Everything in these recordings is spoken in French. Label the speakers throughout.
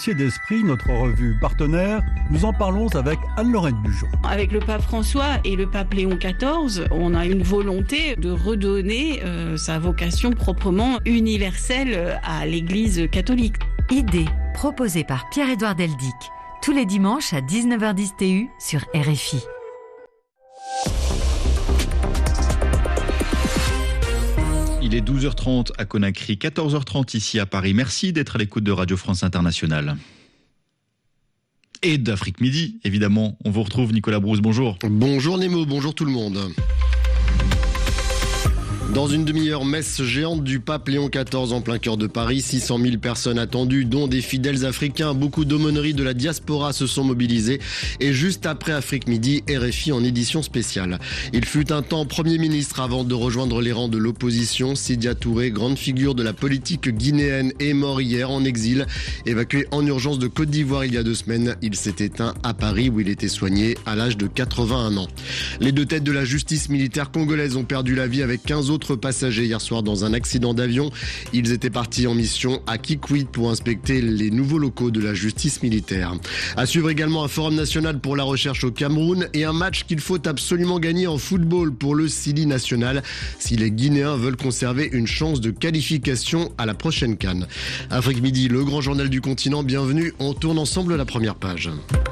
Speaker 1: Dossier d'esprit, notre revue partenaire, nous en parlons avec Anne-Lorraine Bujon.
Speaker 2: Avec le pape François et le pape Léon XIV, on a une volonté de redonner sa vocation proprement universelle à l'Église catholique.
Speaker 3: Idée proposée par Pierre-Édouard Deldic, tous les dimanches à 19h10 TU sur RFI.
Speaker 4: Il est 12h30 à Conakry, 14h30 ici à Paris. Merci d'être à l'écoute de Radio France Internationale. Et d'Afrique Midi, évidemment. On vous retrouve, Nicolas Brousse, bonjour.
Speaker 5: Bonjour Nemo, bonjour tout le monde. Dans une demi-heure, messe géante du pape Léon XIV en plein cœur de Paris. 600 000 personnes attendues, dont des fidèles africains. Beaucoup d'aumôneries de la diaspora se sont mobilisées. Et juste après Afrique Midi, RFI en édition spéciale. Il fut un temps Premier ministre avant de rejoindre les rangs de l'opposition. Sidya Touré, grande figure de la politique guinéenne, est mort hier en exil. Évacué en urgence de Côte d'Ivoire il y a 2 semaines, il s'est éteint à Paris où il était soigné à l'âge de 81 ans. Les 2 têtes de la justice militaire congolaise ont perdu la vie avec 15 autres passagers hier soir dans un accident d'avion. Ils étaient partis en mission à Kikwit pour inspecter les nouveaux locaux de la justice militaire. À suivre également un forum national pour la recherche au Cameroun et un match qu'il faut absolument gagner en football pour le Sili national si les Guinéens veulent conserver une chance de qualification à la prochaine CAN. Afrique Midi, le grand journal du continent, bienvenue, on tourne ensemble la première page.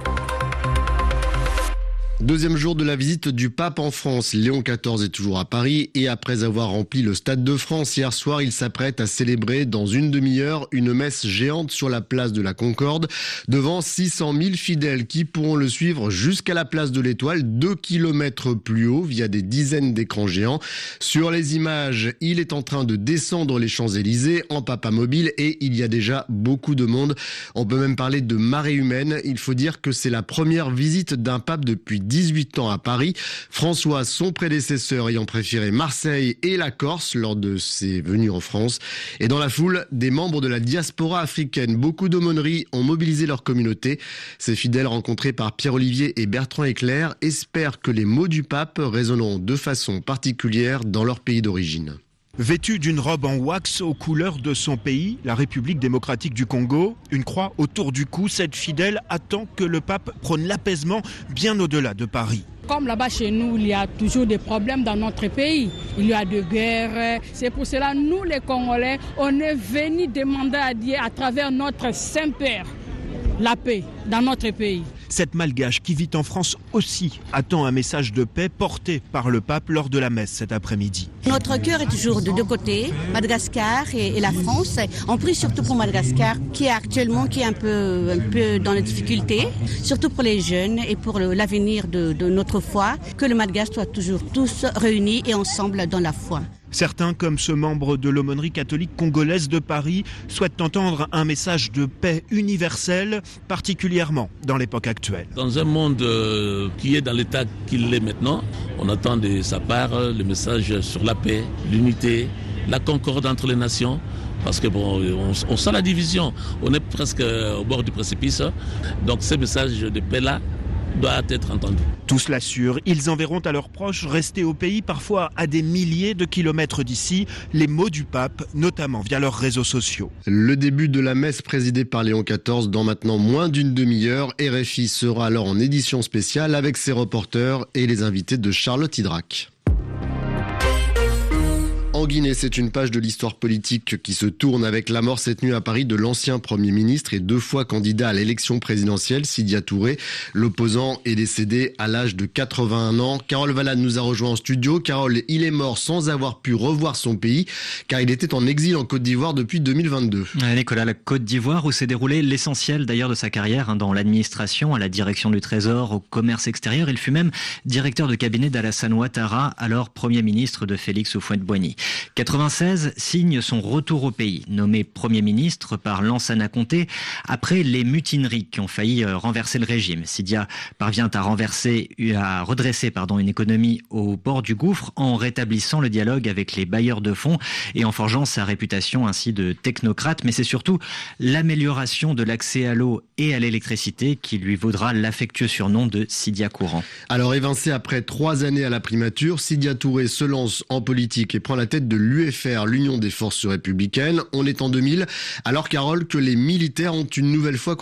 Speaker 5: 2e jour de la visite du pape en France. Léon XIV est toujours à Paris et après avoir rempli le Stade de France hier soir, il s'apprête à célébrer dans une demi-heure une messe géante sur la place de la Concorde devant 600 000 fidèles qui pourront le suivre jusqu'à la place de l'Étoile, 2 kilomètres plus haut via des dizaines d'écrans géants. Sur les images, il est en train de descendre les Champs-Élysées en papa mobile et il y a déjà beaucoup de monde. On peut même parler de marée humaine. Il faut dire que c'est la première visite d'un pape depuis 18 ans à Paris. François, son prédécesseur, ayant préféré Marseille et la Corse lors de ses venues en France. Et dans la foule, des membres de la diaspora africaine. Beaucoup d'aumôneries ont mobilisé leur communauté. Ces fidèles rencontrés par Pierre-Olivier et Bertrand Éclair espèrent que les mots du pape résonneront de façon particulière dans leur pays d'origine.
Speaker 6: Vêtu d'une robe en wax aux couleurs de son pays, la République démocratique du Congo, une croix autour du cou, cette fidèle attend que le pape prône l'apaisement bien au-delà de Paris.
Speaker 7: Comme là-bas chez nous, il y a toujours des problèmes dans notre pays. Il y a des guerres. C'est pour cela, nous les Congolais, on est venus demander à Dieu à travers notre Saint-Père la paix dans notre pays.
Speaker 6: Cette malgache qui vit en France aussi attend un message de paix porté par le pape lors de la messe cet après-midi.
Speaker 8: Notre cœur est toujours de 2 côtés, Madagascar et la France. On prie surtout pour Madagascar qui est un peu dans les difficultés, surtout pour les jeunes et pour l'avenir de notre foi, que le Madagascar soit toujours tous réunis et ensemble dans la foi.
Speaker 6: Certains, comme ce membre de l'aumônerie catholique congolaise de Paris, souhaitent entendre un message de paix universelle, particulièrement dans l'époque actuelle.
Speaker 9: Dans un monde qui est dans l'état qu'il est maintenant, on attend de sa part le message sur la paix, l'unité, la concorde entre les nations. Parce que on sent la division, on est presque au bord du précipice. Donc ce message de paix-là doit être entendu.
Speaker 6: Tous l'assurent, ils enverront à leurs proches restés au pays, parfois à des milliers de kilomètres d'ici, les mots du pape, notamment via leurs réseaux sociaux.
Speaker 5: Le début de la messe présidée par Léon XIV dans maintenant moins d'une demi-heure. RFI sera alors en édition spéciale avec ses reporters et les invités de Charlotte Hydrac. En Guinée, c'est une page de l'histoire politique qui se tourne avec la mort cette nuit à Paris de l'ancien Premier ministre et 2 fois candidat à l'élection présidentielle, Sidya Touré. L'opposant est décédé à l'âge de 81 ans. Carole Valade nous a rejoint en studio. Carole, il est mort sans avoir pu revoir son pays car il était en exil en Côte d'Ivoire depuis 2022.
Speaker 10: Nicolas, la Côte d'Ivoire où s'est déroulé l'essentiel d'ailleurs de sa carrière, dans l'administration, à la direction du Trésor, au commerce extérieur. Il fut même directeur de cabinet d'Alassane Ouattara, alors Premier ministre de Félix Houphouët-Boigny. 96 signe son retour au pays, nommé Premier ministre par Lansana Conté après les mutineries qui ont failli renverser le régime. Sidya parvient à redresser une économie au bord du gouffre en rétablissant le dialogue avec les bailleurs de fonds et en forgeant sa réputation ainsi de technocrate. Mais c'est surtout l'amélioration de l'accès à l'eau et à l'électricité qui lui vaudra l'affectueux surnom de Sidya Courant.
Speaker 5: Alors évincé après 3 années à la primature, Sidya Touré se lance en politique et prend la tête de l'UFR, l'Union des forces républicaines. On est en 2000, alors Carole, que les militaires ont une nouvelle fois